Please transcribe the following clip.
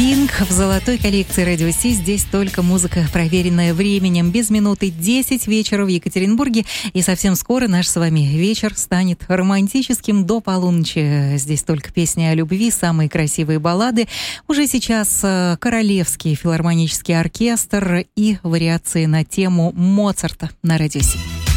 Pink в золотой коллекции Радио Си. Здесь только музыка, проверенная временем. Без минуты 10 вечера в Екатеринбурге. И совсем скоро наш с вами вечер станет романтическим до полуночи. Здесь только песни о любви, самые красивые баллады. Уже сейчас Королевский филармонический оркестр и вариации на тему Моцарта на Радио Си.